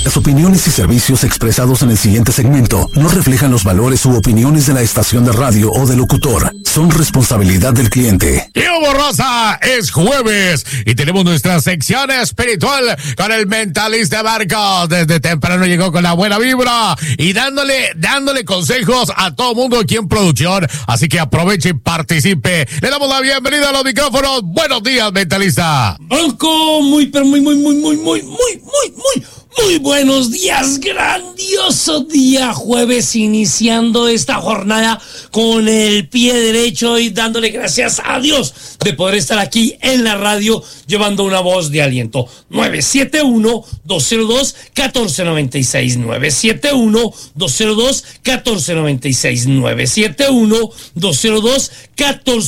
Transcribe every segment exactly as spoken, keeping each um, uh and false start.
Las opiniones y servicios expresados en el siguiente segmento no reflejan los valores u opiniones de la estación de radio o del locutor. Son responsabilidad del cliente. ¡Qué borrosa! Es jueves y tenemos nuestra sección espiritual con el mentalista Marcos. Desde temprano llegó con la buena vibra y dándole, dándole consejos a todo mundo aquí en producción. Así que aproveche y participe. Le damos la bienvenida a los micrófonos. Buenos días, mentalista. Bronco, muy, pero muy, muy, muy, muy, muy, muy, muy, muy, muy buenos días. Grandioso día jueves, iniciando esta jornada con el pie derecho y dándole gracias a Dios de poder estar aquí en la radio llevando una voz de aliento. nueve siete uno, dos cero dos, uno cuatro nueve seis, nueve siete uno, dos cero dos, uno cuatro nueve seis, nueve siete uno, dos cero dos, uno cuatro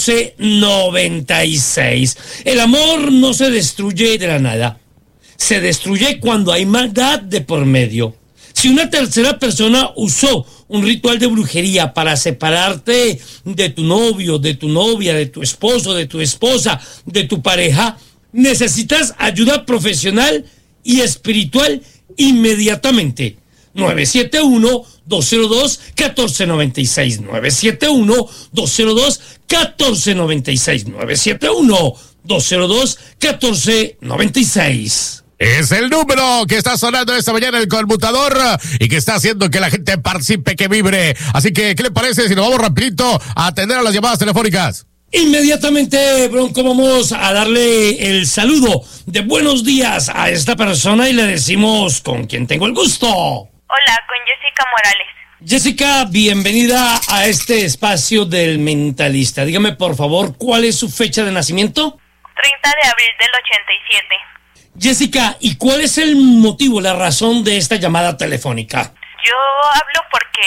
nueve seis. El amor no se destruye de la nada. Se destruye cuando hay maldad de por medio. Si una tercera persona usó un ritual de brujería para separarte de tu novio, de tu novia, de tu esposo, de tu esposa, de tu pareja, necesitas ayuda profesional y espiritual inmediatamente. nueve siete uno, dos cero dos, uno cuatro nueve seis, nueve siete uno, dos cero dos, uno cuatro nueve seis, nueve siete uno, dos cero dos, uno cuatro nueve seis. Es el número que está sonando esta mañana en el conmutador y que está haciendo que la gente participe, que vibre. Así que, ¿qué le parece si nos vamos rapidito a atender a las llamadas telefónicas? Inmediatamente, Bronco, vamos a darle el saludo de buenos días a esta persona y le decimos con quién tengo el gusto. Hola, con Jessica Morales. Jessica, bienvenida a este espacio del mentalista. Dígame, por favor, ¿cuál es su fecha de nacimiento? treinta de abril del ochenta y siete. Jessica, ¿y cuál es el motivo, la razón de esta llamada telefónica? Yo hablo porque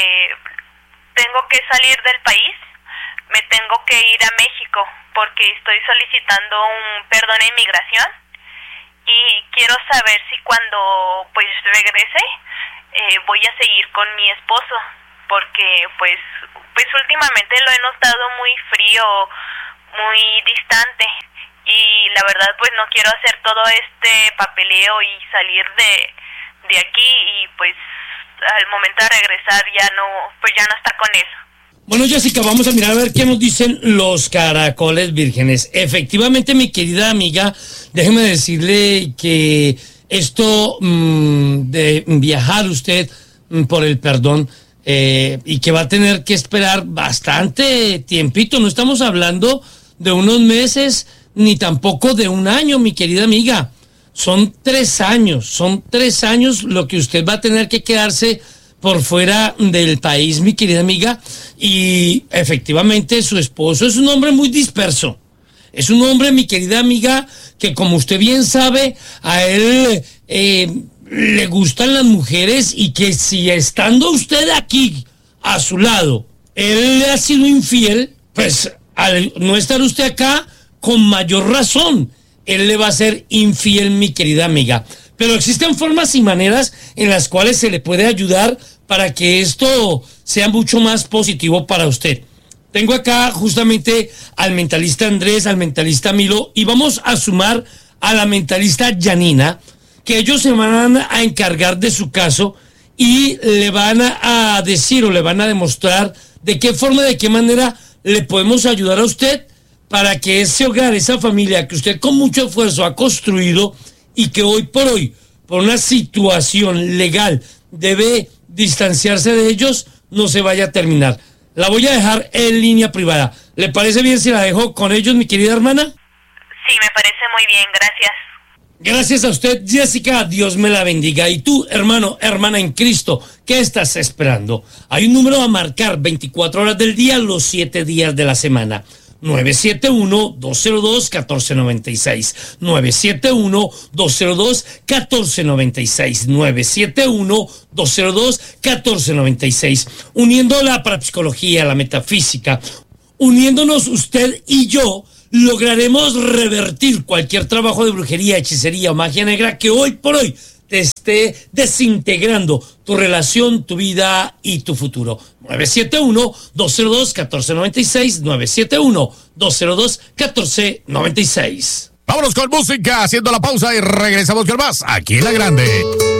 tengo que salir del país, me tengo que ir a México porque estoy solicitando un perdón de inmigración y quiero saber si cuando pues regrese eh, voy a seguir con mi esposo porque pues pues últimamente lo he notado muy frío, muy distante. Y la verdad pues no quiero hacer todo este papeleo y salir de, de aquí y pues al momento de regresar ya no, pues ya no estar con eso. Bueno, Jessica, vamos a mirar a ver qué nos dicen los caracoles vírgenes. Efectivamente, mi querida amiga, déjeme decirle que esto mmm, de viajar usted mmm, por el perdón eh, y que va a tener que esperar bastante tiempito, no estamos hablando de unos meses ni tampoco de un año, mi querida amiga. Son tres años, son tres años lo que usted va a tener que quedarse por fuera del país, mi querida amiga. Y efectivamente su esposo es un hombre muy disperso. Es un hombre, mi querida amiga, que como usted bien sabe, a él eh, le gustan las mujeres y que si estando usted aquí a su lado, él le ha sido infiel, pues al no estar usted acá, con mayor razón, él le va a ser infiel, mi querida amiga. Pero existen formas y maneras en las cuales se le puede ayudar para que esto sea mucho más positivo para usted. Tengo acá justamente al mentalista Andrés, al mentalista Milo, y vamos a sumar a la mentalista Janina, que ellos se van a encargar de su caso y le van a decir o le van a demostrar de qué forma, de qué manera le podemos ayudar a usted para que ese hogar, esa familia que usted con mucho esfuerzo ha construido y que hoy por hoy, por una situación legal, debe distanciarse de ellos, no se vaya a terminar. La voy a dejar en línea privada. ¿Le parece bien si la dejo con ellos, mi querida hermana? Sí, me parece muy bien, gracias. Gracias a usted, Jessica, Dios me la bendiga. Y tú, hermano, hermana en Cristo, ¿qué estás esperando? Hay un número a marcar, veinticuatro horas del día, los siete días de la semana. nueve siete uno, dos cero dos, uno cuatro nueve seis, nueve siete uno, dos cero dos, uno cuatro nueve seis, nueve siete uno, dos cero dos, uno cuatro nueve seis. Uniendo la parapsicología, la metafísica, uniéndonos usted y yo, lograremos revertir cualquier trabajo de brujería, hechicería o magia negra que hoy por hoy te esté desintegrando tu relación, tu vida y tu futuro. nueve siete uno, dos cero dos, uno cuatro nueve seis, nueve siete uno, dos cero dos, uno cuatro nueve seis. Vámonos con música, haciendo la pausa y regresamos con más aquí en La Grande.